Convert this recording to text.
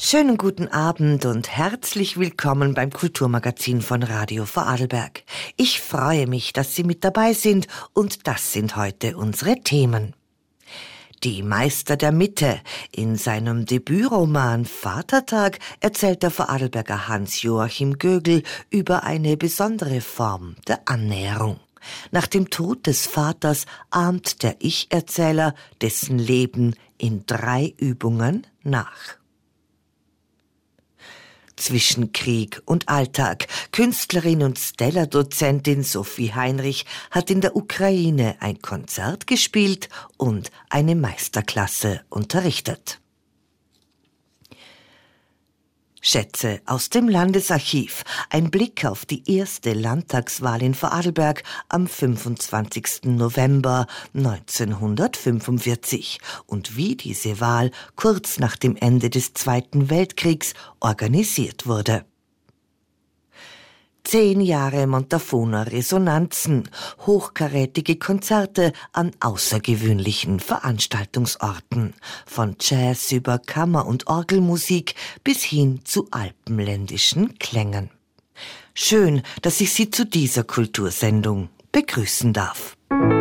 Schönen guten Abend und herzlich willkommen beim Kulturmagazin von Radio Vorarlberg. Ich freue mich, dass Sie mit dabei sind und das sind heute unsere Themen. Die Meister der Mitte. In seinem Debütroman Vatertag erzählt der Vorarlberger Hans-Joachim Gögel über eine besondere Form der Annäherung. Nach dem Tod des Vaters ahmt der Ich-Erzähler dessen Leben in 3 Übungen nach. Zwischen Krieg und Alltag. Künstlerin und Stella-Dozentin Sophie Heinrich hat in der Ukraine ein Konzert gespielt und eine Meisterklasse unterrichtet. Schätze aus dem Landesarchiv. Ein Blick auf die erste Landtagswahl in Vorarlberg am 25. November 1945 und wie diese Wahl kurz nach dem Ende des Zweiten Weltkriegs organisiert wurde. 10 Jahre Montafoner Resonanzen, hochkarätige Konzerte an außergewöhnlichen Veranstaltungsorten, von Jazz über Kammer- und Orgelmusik bis hin zu alpenländischen Klängen. Schön, dass ich Sie zu dieser Kultursendung begrüßen darf.